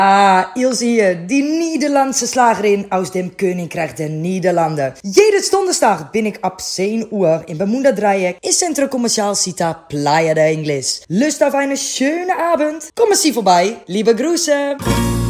Ilse hier, die Nederlandse Schlagerin aus dem Königreich der Niederlanden. Jedes Donderstag bin ich ab 10 Uhr im Bermuda Dreieck im Centro Comercial Cita Playa de Ingles. Lust auf eine schöne Abend? Kommen Sie vorbei. Liebe Grüße.